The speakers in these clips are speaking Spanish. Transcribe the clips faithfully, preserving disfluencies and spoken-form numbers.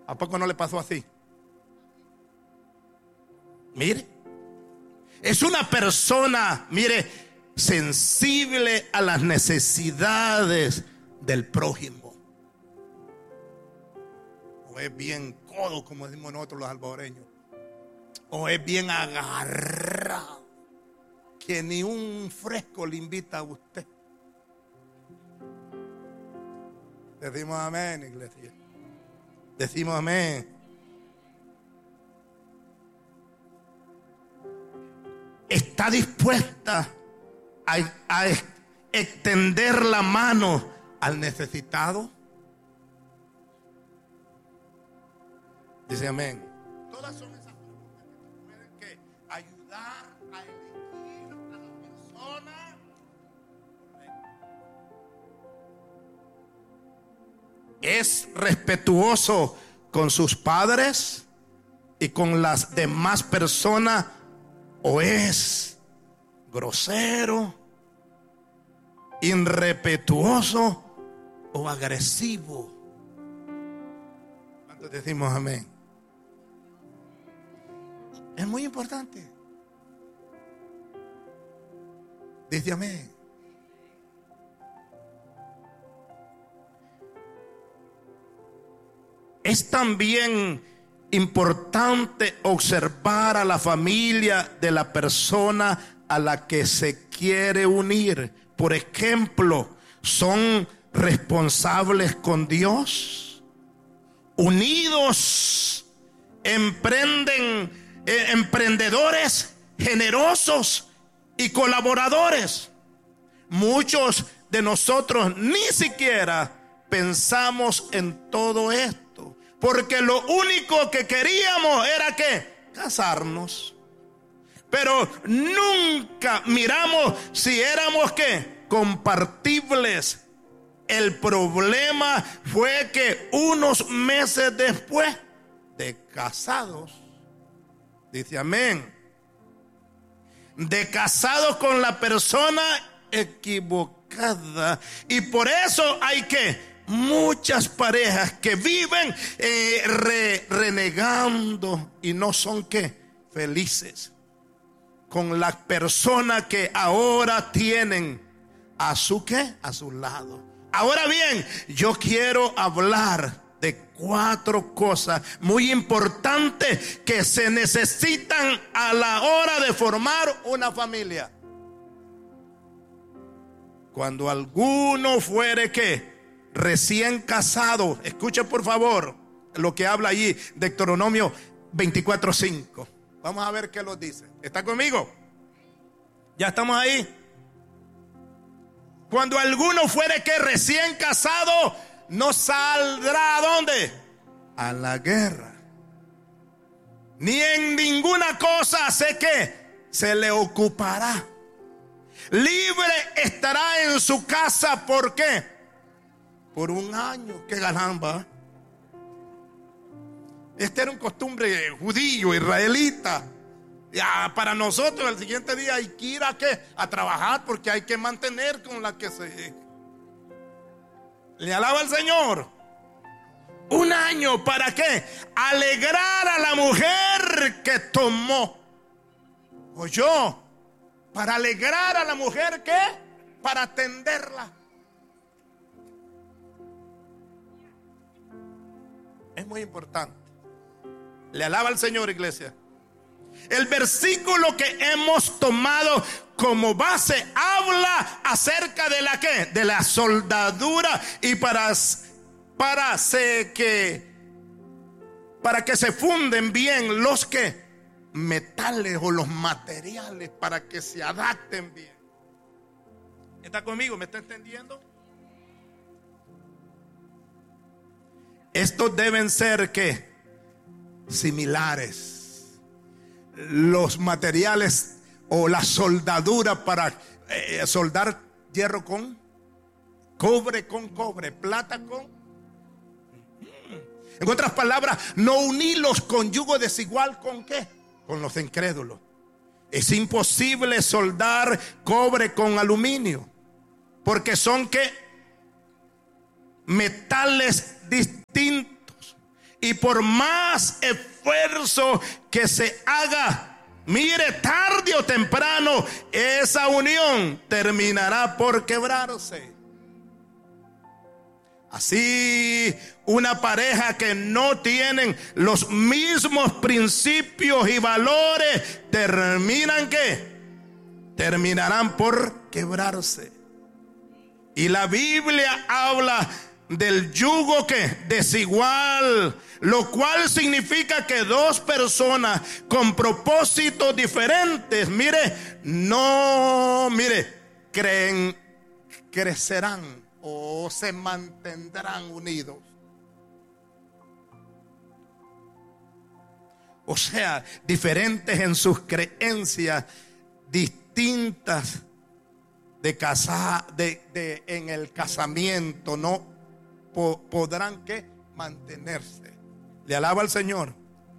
¿A poco no le pasó así? Mire, es una persona, mire, sensible a las necesidades del prójimo. O es bien codo, como decimos nosotros los salvadoreños, o es bien agarrado, que ni un fresco le invita a usted. Decimos amén, iglesia. Decimos amén. Está dispuesta a, a extender la mano al necesitado. Dice amén. Todas son esas preguntas que tienen que ayudar a elegir a la persona. Es respetuoso con sus padres y con las demás personas, o es grosero, irrespetuoso o agresivo. ¿Cuántos decimos amén? Es muy importante. Dice amén. Es también importante observar a la familia de la persona a la que se quiere unir. Por ejemplo, ¿son responsables con Dios? Unidos, emprenden, eh, emprendedores, generosos y colaboradores. Muchos de nosotros ni siquiera pensamos en todo esto, porque lo único que queríamos era que casarnos. Pero nunca miramos si éramos que compartibles. El problema fue que unos meses después de casados, dice amén, de casados con la persona equivocada. Y por eso hay que muchas parejas que viven eh, re, renegando y no son que felices con la persona que ahora tienen a su qué, a su lado. Ahora bien, yo quiero hablar de cuatro cosas muy importantes que se necesitan a la hora de formar una familia. Cuando alguno fuere que recién casado, escuche por favor lo que habla allí de Deuteronomio veinticuatro cinco. Vamos a ver qué lo dice. ¿Está conmigo? ¿Ya estamos ahí? Cuando alguno fuere que recién casado, no saldrá ¿a dónde? A la guerra, ni en ninguna cosa sé que se le ocupará. Libre estará en su casa. ¿Por qué? Por un año. ¡Qué ganamba! Este era un costumbre judío, israelita. Ya, para nosotros el siguiente día hay que ir a, ¿qué? A trabajar, porque hay que mantener con la que se... Le alaba al Señor. Un año, ¿para qué? Alegrar a la mujer que tomó. ¿Oyó? Para alegrar a la mujer, ¿qué? Para atenderla. Es muy importante. Le alaba al Señor, iglesia. El versículo que hemos tomado como base habla acerca de la ¿qué? De la soldadura, y para para se que para que se funden bien los que metales o los materiales, para que se adapten bien. ¿Está conmigo? ¿Me está entendiendo? Estos deben ser ¿qué? Similares. Los materiales o la soldadura para eh, soldar hierro con cobre con cobre, plata con... En otras palabras, no unirlos con yugo desigual. ¿Con qué? Con los incrédulos. Es imposible soldar cobre con aluminio, porque son ¿qué? Metales distintos. Y por más esfuerzo que se haga, mire, tarde o temprano, esa unión terminará por quebrarse. Así, una pareja que no tienen los mismos principios y valores, terminan ¿qué? Terminarán por quebrarse. Y la Biblia habla del yugo que desigual, lo cual significa que dos personas con propósitos diferentes, mire, no, mire, creen, crecerán o se mantendrán unidos. O sea, diferentes en sus creencias, distintas de casar, de, de en el casamiento, no po, podrán que mantenerse. Le alaba al Señor.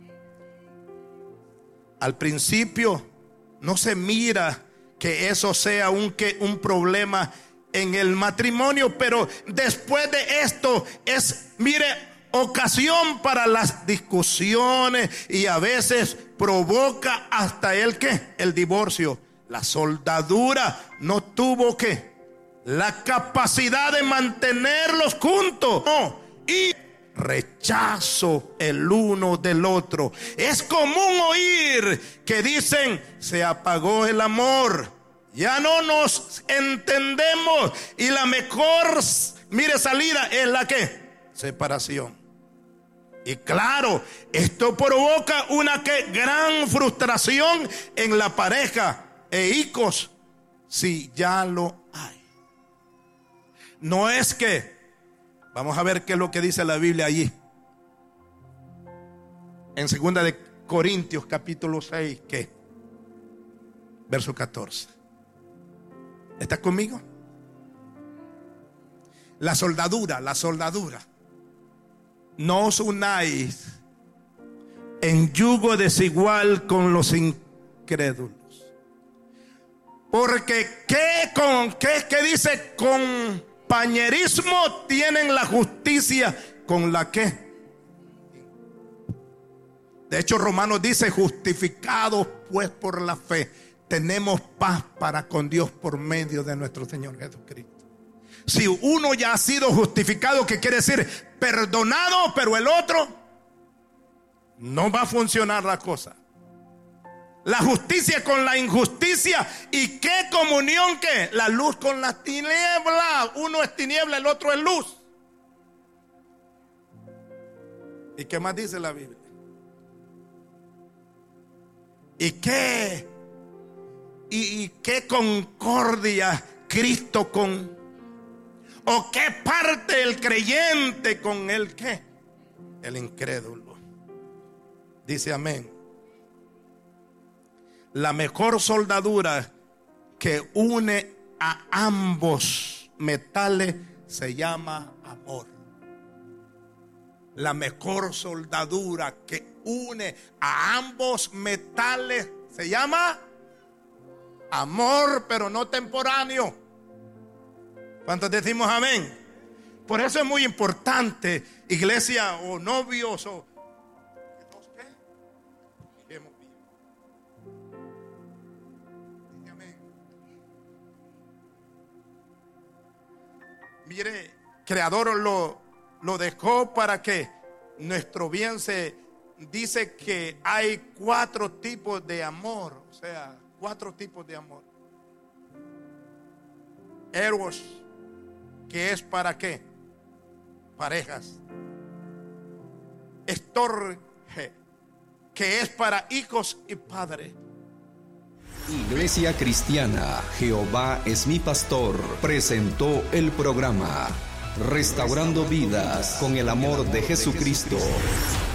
Al principio no se mira que eso sea un, que, un problema en el matrimonio, pero después de esto es, mire, ocasión para las discusiones y a veces provoca hasta el que el divorcio. La soldadura no tuvo que la capacidad de mantenerlos juntos, no, y rechazo el uno del otro. Es común oír que dicen: se apagó el amor, ya no nos entendemos, y la mejor, mire, salida es la que separación. Y claro, esto provoca una que gran frustración en la pareja e hijos, si ya lo hay. No es que, vamos a ver qué es lo que dice la Biblia allí en segunda de Corintios capítulo seis, ¿qué? Verso catorce. ¿Estás conmigo? La soldadura, la soldadura. No os unáis en yugo desigual con los incrédulos. Porque ¿qué, con, qué, qué dice? Compañerismo tienen la justicia con la que. De hecho, Romanos dice: justificados pues por la fe, tenemos paz para con Dios por medio de nuestro Señor Jesucristo. Si uno ya ha sido justificado, ¿qué quiere decir? Perdonado, pero el otro, no va a funcionar la cosa. La justicia con la injusticia. ¿Y qué comunión que? La luz con la tiniebla. Uno es tiniebla, el otro es luz. ¿Y qué más dice la Biblia? ¿Y qué? ¿Y, y qué concordia Cristo con? ¿O qué parte el creyente con el qué? El incrédulo. Dice amén. La mejor soldadura que une a ambos metales se llama amor. La mejor soldadura que une a ambos metales se llama amor, pero no temporáneo. ¿Cuántos decimos amén? Por eso es muy importante, iglesia o novios o ¿qué? Mire, Creador lo, lo dejó para que nuestro bien se dice que hay cuatro tipos de amor, o sea, cuatro tipos de amor. Eros, que es para qué? Parejas. Estorge, que es para hijos y padres. Iglesia Cristiana Jehová es mi pastor presentó el programa Restaurando Vidas con el amor de Jesucristo.